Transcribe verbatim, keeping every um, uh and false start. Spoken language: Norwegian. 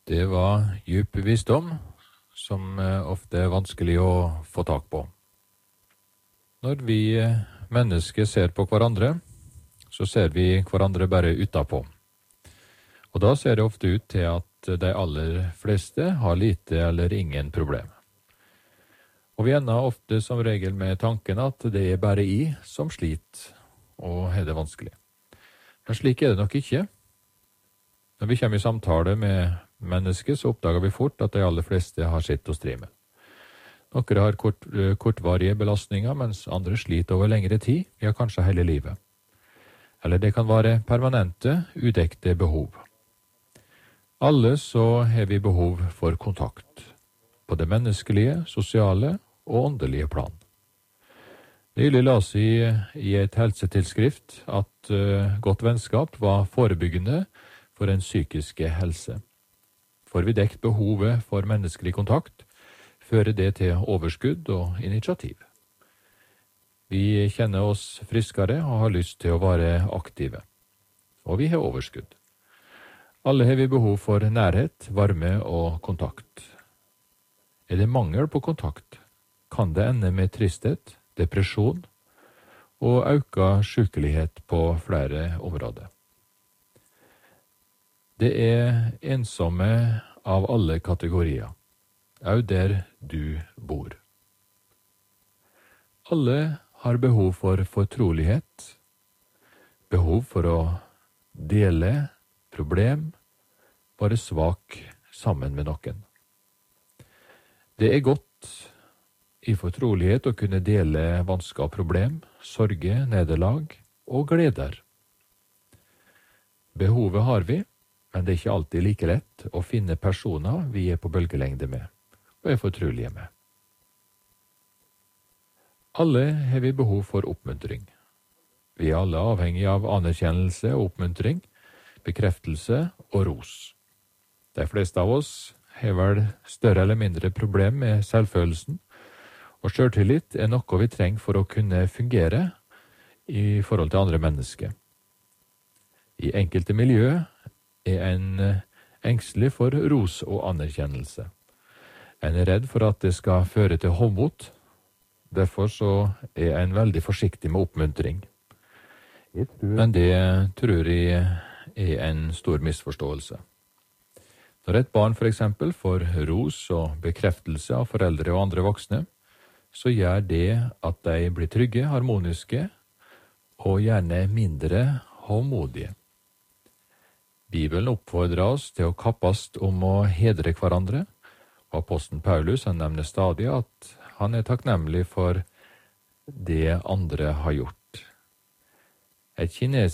Det var djup visdom, som ofte er vanskelig å få tak på. Når vi mennesker ser på hverandre, så ser vi hverandre bare utapå. Og da ser det ofte ut til at de aller fleste har lite eller ingen problem. Og vi ender ofte som regel med tanken at det er bare jeg som sliter og har det vanskelig. Men slik er det nok ikke. Når vi kommer i samtale med mennesker, så oppdager vi fort at de aller fleste har sitt å stri med. Noen har kort, kortvarige belastninger, mens andre sliter over lengre tid, ja kanskje hele livet. Eller det kan være permanente, udekte behov. Alle så har vi behov for kontakt, på det menneskelige, sosiale og åndelige plan. Nylig las vi i et helsetidsskrift at uh, godt vennskap var forebyggende for en psykiske helse. Får vi dekt behovet for menneskelig kontakt, fører det til overskudd og initiativ. Vi kjenner oss friskere og har lyst til å være aktive. Og vi har overskudd. Alle har vi behov for nærhet, varme og kontakt. Er det mangel på kontakt, kan det ende med tristhet, depresjon og økt sykelighet på flere områder. Det er ensomme av alle kategorier, også der du bor. Alle har behov for fortrolighet, behov for å dele problem, være svak sammen med noen. Det er godt i fortrolighet å kunne dele vansker og problem, sorge, nederlag og gleder. Behovet har vi, men det er ikke alltid like lett å finne personer vi er på bølgelengde med, og er fortrolige med. Alle har vi behov for oppmuntring. Vi er alle avhengige av anerkjennelse og oppmuntring, bekreftelse og ros. De fleste av oss har vel større eller mindre problem med selvfølelsen, og selvtillit er noe vi trenger for å kunne fungere i forhold til andre mennesker. I enkelte miljø er en engstelig for ros og anerkjennelse. En er redd for at det skal føre til hovmot, derfor så er en veldig forsiktig med oppmuntring. Men det tror jeg er en stor misforståelse. Når et barn for eksempel får ros og bekreftelse av foreldre og andre voksne, så gjør det at de blir trygge, harmoniske og gjerne mindre hovmodige. Bibelen oppfordrer oss til å kappast om å hedre hverandre, og apostelen Paulus han nevner stadig at han er takknemlig for det andre har gjort. Et kines